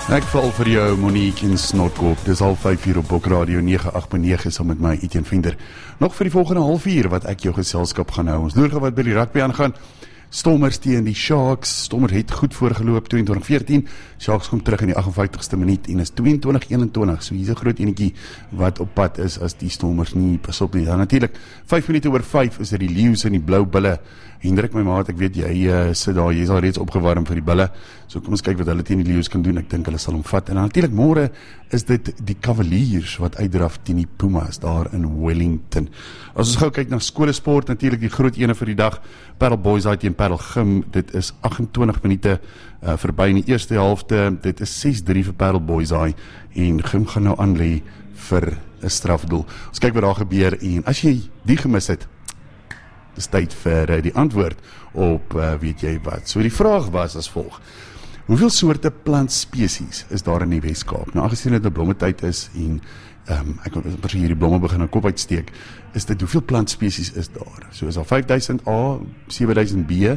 Ek val vir jou Monique in Snotkop. Dis al 5 uur op Bok Radio 98.9 saam met my Etienne Venter. Nog vir die volgende halfuur wat ek jou geselskap gaan hou. Ons loer wat by die rugby aangaan. Stormers teen die Sharks. Stormers het goed voorgeloop 22-14. Sharks kom terug in die 58ste minuut en is 22-21. So hier's 'n groot enetjie wat op pad is as die Stormers nie pas op nie. Dan natuurlik 5 minute oor 5 is dit die Leeu's en die Blou Bulle. Hendrik, my maat, ek weet jy sit daar, jy is al reeds opgewarm vir die Bulle. So kom ons kyk wat hulle teen die Leeu's kan doen. Ek dink hulle sal hom vat. En natuurlik môre is dit die Cavaliers wat uitdraf teen die Pumas daar in Wellington. As ons gou kyk na skolesport, natuurlik die groot ene vir die dag, Paddle Boys teen Paddle Gym. Dit is 28 minute verby in die eerste helfte. Dit is 6-3 vir Paddle Boys en Gym gaan nou aan lê vir 'n strafdoel. Ons kyk wat daar gebeur en as jy die gemis het, dis tyd vir die antwoord op weet jy wat. So die vraag was as volg: hoeveel soorte plantspesies is daar in die Weskaap? Nou aangesien dit 'n blommetyd is en ek wil hierdie blomme begin 'n kop uitsteek, is dit hoeveel plantspesies is daar? So is daar 5000 A, 7000 B,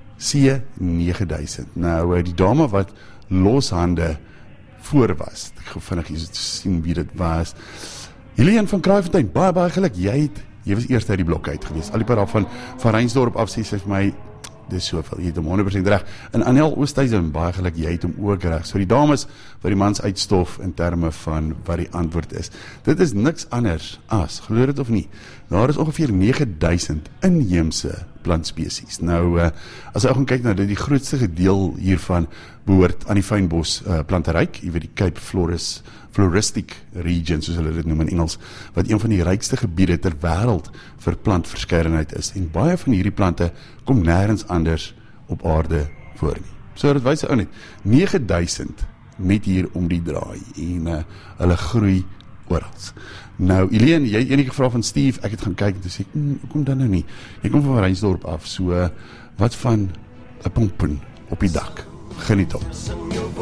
C 9000. Nou die dame wat loshande voor was, ek gou vinnig hier sien wie dit was. Helene van Kraaifontein, baie geluk. Jy was eerst uit die blok uit gewees. Al die paar van Reinsdorp af sê vir my, dis soveel, jy het hom 100% reg. En Anel Oosthuizen, baie geluk, jy het hom ook reg. So die dames wat die mans uitstof in terme van wat die antwoord is. Dit is niks anders as, glo dit of nie, daar is ongeveer 9000 inheemse plantspesies. Nou, as jy gaan kyk na dit, die grootste gedeel hiervan behoort aan die fynbos planteryk, jy weet die Cape Floristic Region, soos hulle dit noem in Engels, wat een van die rykste gebiede ter wêreld vir plantverskeidenheid is. En baie van hierdie plante kom nêrens anders op aarde voor nie. So dit wys ou net 9000 net hier om die draai en hulle groei oral. Nou, Helene, jy het enige gevra van Steve, ek het gaan kyk en toe sê ek, kom dan nou nie. Jy kom van Reinsdorp af, so wat van 'n pompoen op die dak? Geniet hom.